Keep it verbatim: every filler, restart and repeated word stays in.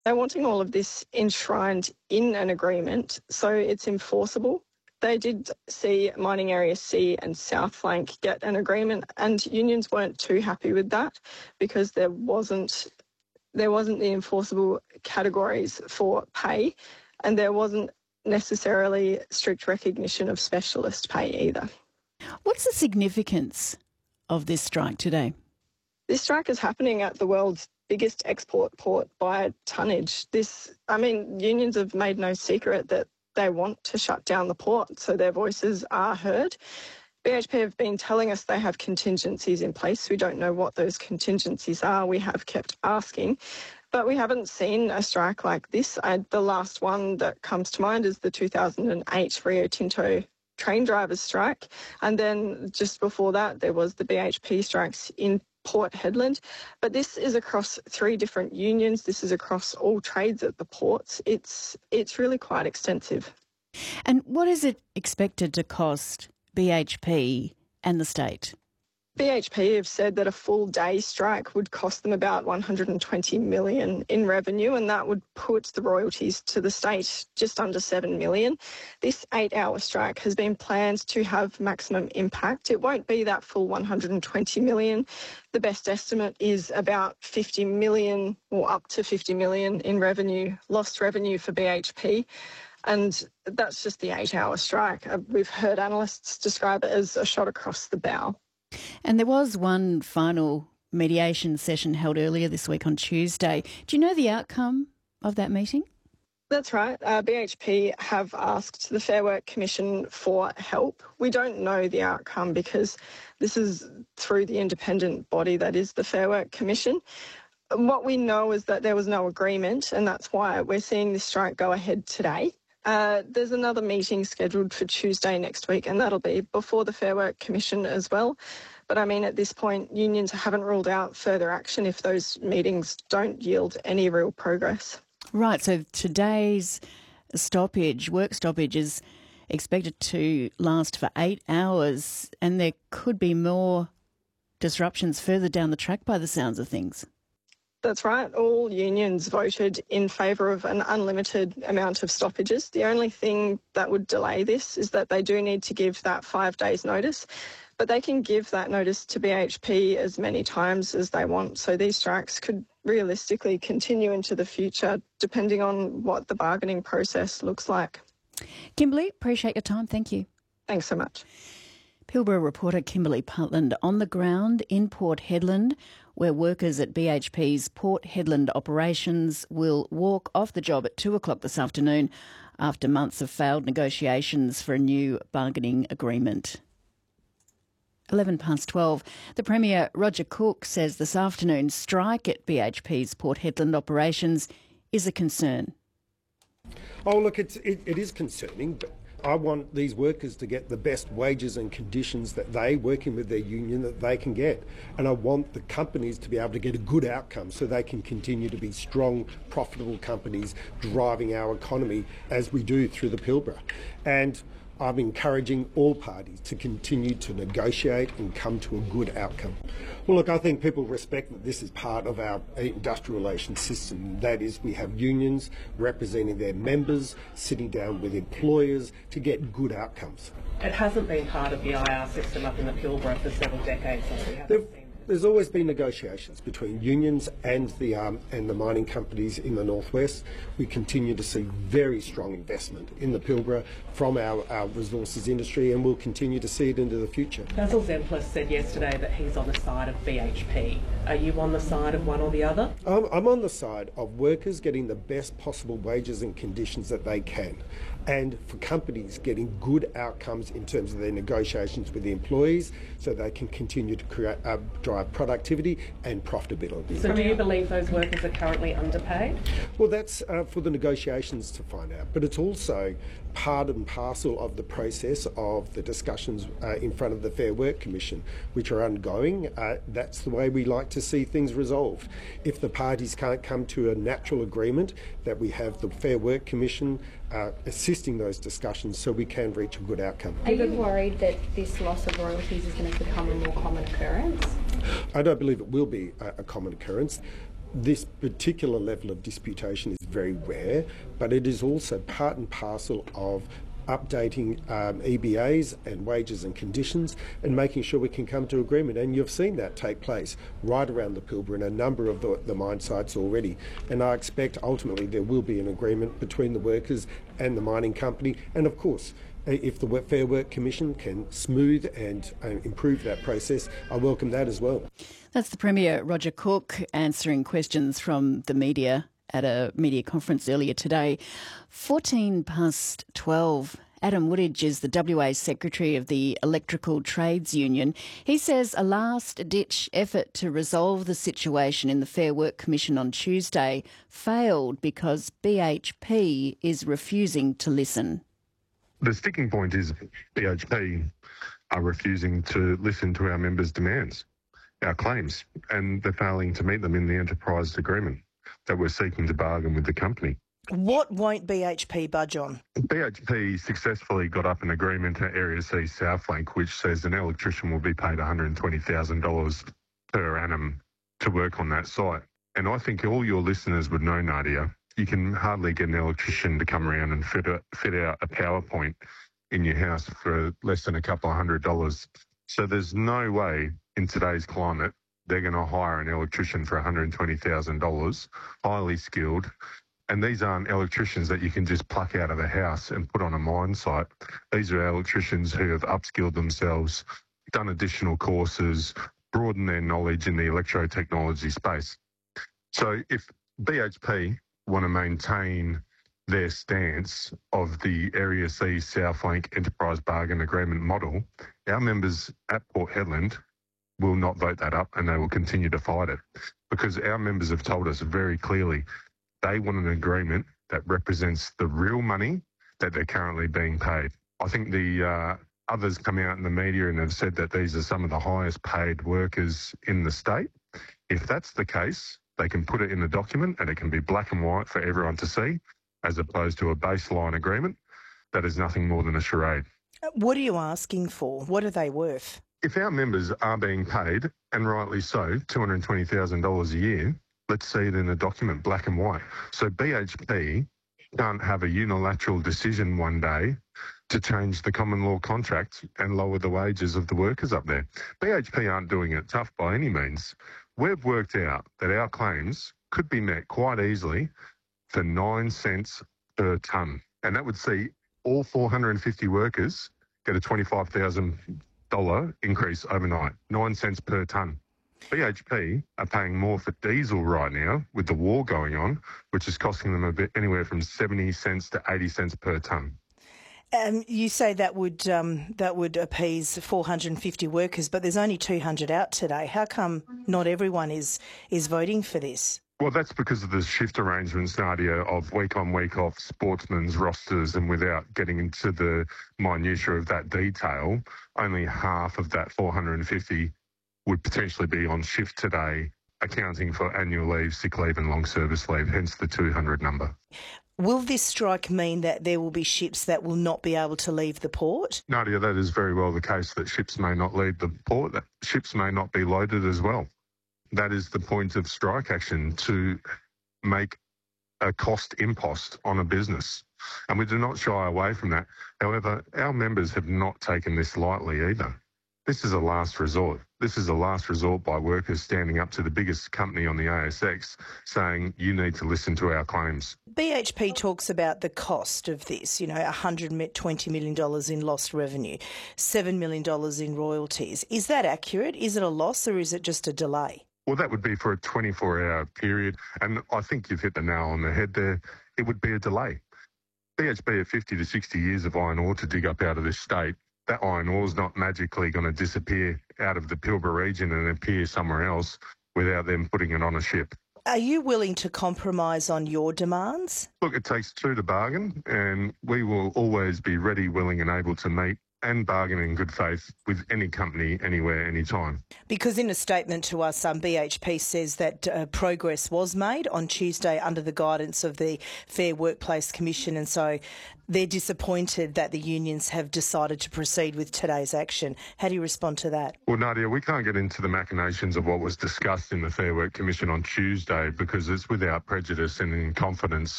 They're wanting all of this enshrined in an agreement so it's enforceable. They did see Mining Area C and South Flank get an agreement, and unions weren't too happy with that because there wasn't there wasn't the enforceable categories for pay, and there wasn't necessarily strict recognition of specialist pay either. What's the significance of this strike today? This strike is happening at the world's biggest export port by tonnage. This, I mean, unions have made no secret that they want to shut down the port, so their voices are heard. B H P have been telling us they have contingencies in place. We don't know what those contingencies are. We have kept asking, but we haven't seen a strike like this. I, the last one that comes to mind is the two thousand eight Rio Tinto train drivers strike, and then just before that there was the B H P strikes in Port Hedland. But this is across three different unions. This is across all trades at the ports. It's it's really quite extensive. And what is it expected to cost B H P and the state? B H P have said that a full day strike would cost them about one hundred twenty million dollars in revenue, and that would put the royalties to the state just under seven million dollars. This eight-hour strike has been planned to have maximum impact. It won't be that full one hundred twenty million dollars. The best estimate is about fifty million dollars or up to fifty million dollars in revenue, lost revenue for B H P. And that's just the eight-hour strike. We've heard analysts describe it as a shot across the bow. And there was one final mediation session held earlier this week on Tuesday. Do you know the outcome of that meeting? That's right. Uh, B H P have asked the Fair Work Commission for help. We don't know the outcome because this is through the independent body that is the Fair Work Commission. What we know is that there was no agreement, and that's why we're seeing this strike go ahead today. Uh, there's another meeting scheduled for Tuesday next week, and that'll be before the Fair Work Commission as well. But I mean, at this point, unions haven't ruled out further action if those meetings don't yield any real progress. Right, so today's stoppage, work stoppage, is expected to last for eight hours, and there could be more disruptions further down the track by the sounds of things. That's right. All unions voted in favour of an unlimited amount of stoppages. The only thing that would delay this is that they do need to give that five days notice, but they can give that notice to B H P as many times as they want. So these strikes could realistically continue into the future, depending on what the bargaining process looks like. Kimberly, appreciate your time. Thank you. Thanks so much. Pilbara reporter Kimberly Putland on the ground in Port Hedland, where workers at B H P's Port Hedland operations will walk off the job at two o'clock this afternoon after months of failed negotiations for a new bargaining agreement. eleven past twelve. The Premier, Roger Cook, says this afternoon's strike at B H P's Port Hedland operations is a concern. Oh, look, it's, it, it is concerning, but I want these workers to get the best wages and conditions that they, working with their union, that they can get. And I want the companies to be able to get a good outcome so they can continue to be strong, profitable companies driving our economy as we do through the Pilbara. And I'm encouraging all parties to continue to negotiate and come to a good outcome. Well, look, I think people respect that this is part of our industrial relations system. That is, we have unions representing their members, sitting down with employers to get good outcomes. It hasn't been part of the I R system up in the Pilbara for several decades. We haven't There, seen there's always been negotiations between unions and the um, and the mining companies in the northwest. We continue to see very strong investment in the Pilbara from our, our resources industry, and we'll continue to see it into the future. Basil Zemplis said yesterday that he's on the side of B H P. Are you on the side of one or the other? I'm, I'm on the side of workers getting the best possible wages and conditions that they can, and for companies getting good outcomes in terms of their negotiations with the employees so they can continue to create, uh, drive productivity and profitability. So do you believe those workers are currently underpaid? Well, that's uh, for the negotiations to find out, but it's also part and parcel of the process of the discussions uh, in front of the Fair Work Commission, which are ongoing. Uh, that's the way we like to see things resolved. If the parties can't come to a natural agreement, that we have the Fair Work Commission uh, assisting those discussions so we can reach a good outcome. Are you worried that this loss of royalties is going to become a more common occurrence? I don't believe it will be a, a common occurrence. this particular level of disputation is very rare, but it is also part and parcel of updating um, E B As and wages and conditions and making sure we can come to agreement. And you've seen that take place right around the Pilbara in a number of the, the mine sites already. And I expect ultimately there will be an agreement between the workers and the mining company. And of course, if the Fair Work Commission can smooth and uh, improve that process, I welcome that as well. That's the Premier, Roger Cook, answering questions from the media at a media conference earlier today. fourteen past twelve. Adam Woodidge is the W A Secretary of the Electrical Trades Union. He says a last-ditch effort to resolve the situation in the Fair Work Commission on Tuesday failed because B H P is refusing to listen. The sticking point is B H P are refusing to listen to our members' demands, our claims, and they're failing to meet them in the enterprise agreement that we're seeking to bargain with the company. What won't B H P budge on? B H P successfully got up an agreement at Area C Southlink which says an electrician will be paid one hundred twenty thousand dollars per annum to work on that site. And I think all your listeners would know, Nadia, you can hardly get an electrician to come around and fit, a, fit out a PowerPoint in your house for less than a couple of hundred dollars. So there's no way in today's climate they're going to hire an electrician for one hundred twenty thousand dollars, highly skilled. And these aren't electricians that you can just pluck out of a house and put on a mine site. These are electricians who have upskilled themselves, done additional courses, broadened their knowledge in the electrotechnology space. So if B H P want to maintain their stance of the Area C Southlink Enterprise Bargain Agreement model, our members at Port Hedland will not vote that up and they will continue to fight it, because our members have told us very clearly they want an agreement that represents the real money that they're currently being paid. I think the uh, others come out in the media and have said that these are some of the highest paid workers in the state. If that's the case, they can put it in the document and it can be black and white for everyone to see, as opposed to a baseline agreement that is nothing more than a charade. What are you asking for? What are they worth? If our members are being paid, and rightly so, two hundred twenty thousand dollars a year, let's see it in a document, black and white. So B H P can't have a unilateral decision one day to change the common law contract and lower the wages of the workers up there. B H P aren't doing it tough by any means. We've worked out that our claims could be met quite easily for nine cents per tonne. And that would see all four hundred fifty workers get a twenty-five thousand dollars increase overnight, nine cents per tonne. B H P are paying more for diesel right now with the war going on, which is costing them a bit anywhere from seventy cents to eighty cents per tonne. Um, you say that would um, that would appease four hundred fifty workers, but there's only two hundred out today. How come not everyone is is voting for this? Well, that's because of the shift arrangements, Nadia, of week on, week off sportsmen's rosters, and without getting into the minutiae of that detail, only half of that four hundred fifty would potentially be on shift today, accounting for annual leave, sick leave and long service leave, hence the two hundred number. Will this strike mean that there will be ships that will not be able to leave the port? Nadia, that is very well the case, that ships may not leave the port, that ships may not be loaded as well. That is the point of strike action, to make a cost impost on a business. And we do not shy away from that. However, our members have not taken this lightly either. This is a last resort. This is a last resort by workers standing up to the biggest company on the A S X saying, you need to listen to our claims. B H P talks about the cost of this, you know, one hundred twenty million dollars in lost revenue, seven million dollars in royalties. Is that accurate? Is it a loss or is it just a delay? Well, that would be for a twenty-four hour period. And I think you've hit the nail on the head there. It would be a delay. B H P have fifty to sixty years of iron ore to dig up out of this state. That iron ore is not magically going to disappear out of the Pilbara region and appear somewhere else without them putting it on a ship. Are you willing to compromise on your demands? Look, it takes two to bargain, and we will always be ready, willing and able to meet and bargain in good faith with any company, anywhere, anytime. Because in a statement to us, um, B H P says that uh, progress was made on Tuesday under the guidance of the Fair Workplace Commission, and so they're disappointed that the unions have decided to proceed with today's action. How do you respond to that? Well, Nadia, we can't get into the machinations of what was discussed in the Fair Work Commission on Tuesday because it's without prejudice and in confidence